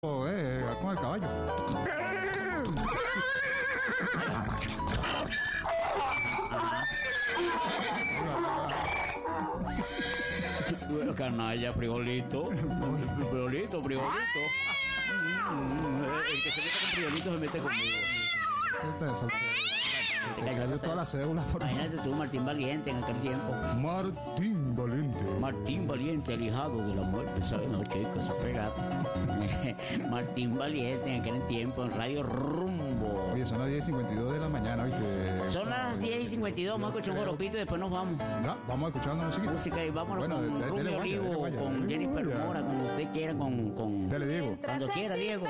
Con el caballo. Bueno, canalla, friolito. Friolito. El que se mete con friolito se mete conmigo. Te cayó toda la cédula. Imagínate tú, Martín Valiente en aquel tiempo. Martín Valiente. Martín Valiente, el hijado de la muerte, ¿sabes? No, chicos, se pegado. Martín Valiente en aquel tiempo en Radio Rumbo. Oye, son las 10:52 de la mañana, ¿viste? Son las 10:52, vamos a escuchar un goropito y después nos vamos. No, vamos escuchando música y vámonos con Rubio Olivo, con Jennifer Mora, cuando usted quiera, con Dale, Diego. cuando quiera, Diego.